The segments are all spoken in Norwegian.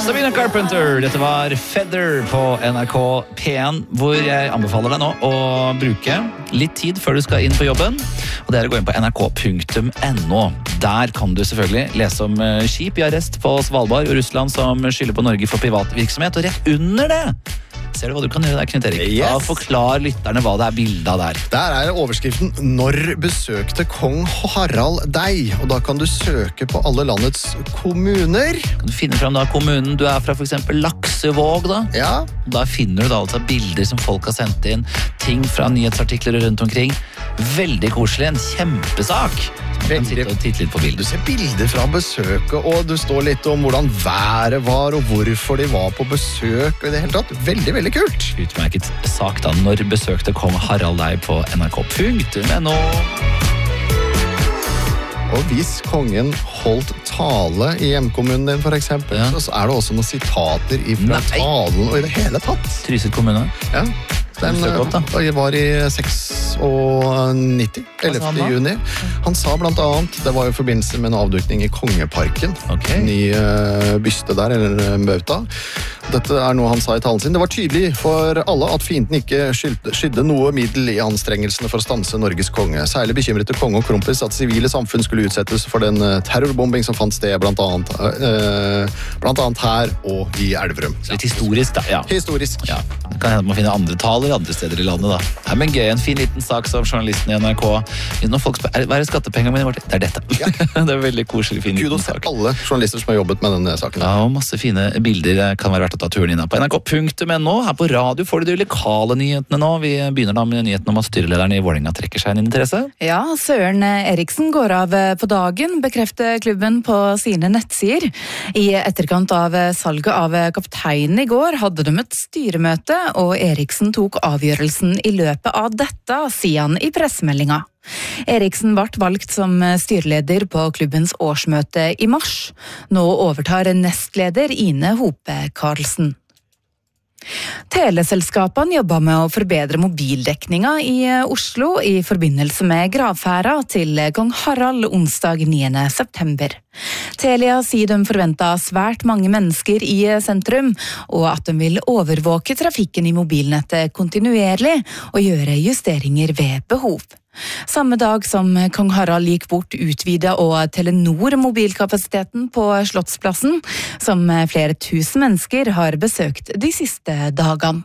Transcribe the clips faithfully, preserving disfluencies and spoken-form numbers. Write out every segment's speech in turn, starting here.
Sabrina Carpenter, dette var Feather på N R K P en, hvor jeg anbefaler deg nå å bruke litt tid før du skal inn på jobben, og det er å gå inn på n r k punktum n o. Der kan du selvfølgelig lese om skip i arrest på Svalbard og Russland som skylder på Norge for privat virksomhet, og rett under det ser du hva du kan gjøre der, Knut Erik? Yes. Da forklar lytterne hva det er bildet av der. Der er overskriften «Når besøkte kong Harald deg?» Og da kan du søke på alle landets kommuner. Kan du finne frem da kommunen du er fra, for eksempel Laksevåg da? Ja. Da finner du da altså bilder som folk har sendt inn, ting fra nyhetsartikler rundt omkring. Veldig koselig, en kjempesak. Så man kan sitte og titte litt på bilder. Du ser bilder fra besøket, og du står litt om hvordan været var, og hvorfor de var på besøk, og i det hele tatt. Veldig, veldig kult. Utmerket sak da, når besøkte kong Harald deg på N R K punktum n o. Og hvis kongen holdt tale i hjemkommunen din, for eksempel, Ja. så er det også noen sitater fra Nei. talen, og i det hele tatt. Trysil kommune. Ja. Den Søk opp, da. eh, var i nitti, Hva sa han ellevte da? juni. Han sa blant annet, det var i forbindelse med en avdukning i Kongeparken, Ok. ny uh, byste der, eller uh, bauta. Dette er noe han sa i talen sin. Det var tydelig for alle at fienden ikke skyldte, skydde noe middel i anstrengelsene for å stanse Norges konge. Særlig bekymrete konge og krompis at sivile samfunn skulle utsettes for den uh, terrorbombing som fant sted blant annet, uh, blant annet her og i Elverum. Litt historisk da, ja. Historisk. Ja, det kan hende man finner andre taler andre steder i landet da. Ja, men gøy, en fin liten sak som journalisten i N R K. Når folk spør, hva er skattepengene mine? Det er dette. Ja. Det er veldig koselig, fin liten Kudos til sak. alle journalister som har jobbet med denne saken. Ja, og masse fine bilder kan være verdt å ta turen inn på N R K punktum n o. Her på radio får du de lokale nyhetene nå. Vi begynner da med nyheten om at styrelederen i Vålerenga trekker seg inn i interesse. Ja, Søren Eriksen går av på dagen, bekrefter klubben på sine nettsider. I etterkant av salget av kapteinen i går hadde de et styremøte, og Eriksen tok avgjørelsen i løpet av dette, sier han i pressemeldinga. Eriksen ble valgt som styreleder på klubbens årsmøte i mars. Nå overtar nestleder Ine Hope Karlsen. Teleselskapene jobber med å forbedre mobildekninga i Oslo i forbindelse med gravferda til kong Harald onsdag niende september. Telia sier de forventer svært mange mennesker i sentrum, og at de vil overvåke trafikken i mobilnettet kontinuerlig og gjøre justeringer ved behov. Samme dag som kong Harald gikk bort utvidet og Telenor mobilkapasiteten på Slottsplassen, som flere tusen mennesker har besøkt de siste dagene.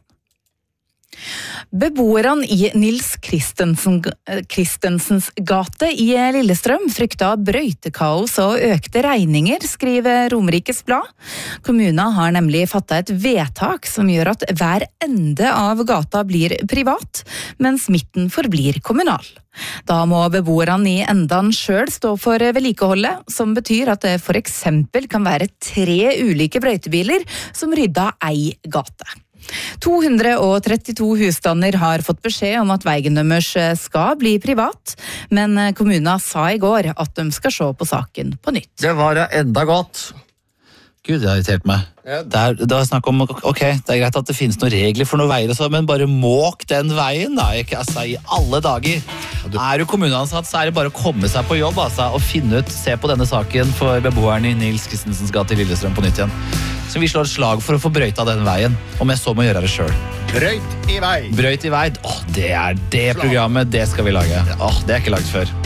Beboerne i Nils Christensen, Christensens gate i Lillestrøm frykta brøytekaos og økte regninger, skriver Romerikes Blad. Kommunen har nemlig fattet et vedtak som gjør at hver ende av gata blir privat, mens midten forblir kommunal. Da må beboerne i endan selv stå for vedlikeholdet, som betyr at det for eksempel kan være tre ulike brøytebiler som rydder ei gate. to hundre trettito husstander har fått beskjed om at veien deres skal bli privat, men kommunen sa i går at de skal se på saken på nytt. Det var enda godt. Gud, det har irritert meg. Det er, det er snakk om, ok, det er greit at det finnes noen regler for noen veier og så, men bare måk den veien da, ikke? Altså, i alle dager. Er du kommuneansatt, så er det bare å komme seg på jobb, altså, og finne ut, se på denne saken for beboerne i Nils Christensens gate i Lillestrøm på nytt igjen. Så vi slår et slag for å få brøyta den veien, om jeg så må gjøre det selv. Brøyt i vei! Brøyt i vei, åh, det er det programmet, det skal vi lage. Åh, det er ikke lagt før.